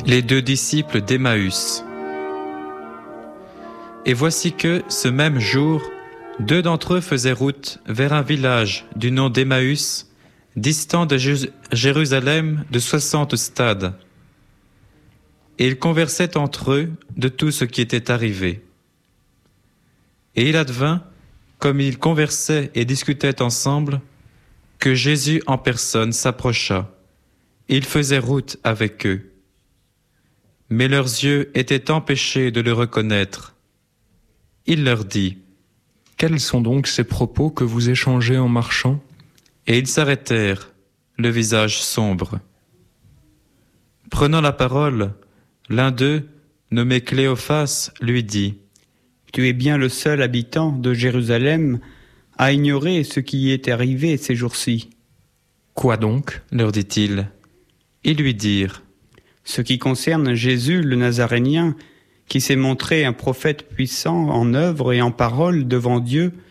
Les deux disciples d'Emmaüs. Et voici que, ce même jour, deux d'entre eux faisaient route vers un village du nom d'Emmaüs, distant de Jérusalem de 60 stades. Et ils conversaient entre eux de tout ce qui était arrivé. Et il advint, comme ils conversaient et discutaient ensemble, que Jésus en personne s'approcha. Il faisait route avec eux. Mais leurs yeux étaient empêchés de le reconnaître. Il leur dit : Quels sont donc ces propos que vous échangez en marchant ? Et ils s'arrêtèrent, le visage sombre. Prenant la parole, l'un d'eux, nommé Cléophas, lui dit : Tu es bien le seul habitant de Jérusalem à ignorer ce qui y est arrivé ces jours-ci. Quoi donc ? leur dit-il. Ils lui dirent : Ce qui concerne Jésus le Nazarénien, qui s'est montré un prophète puissant en œuvre et en parole devant Dieu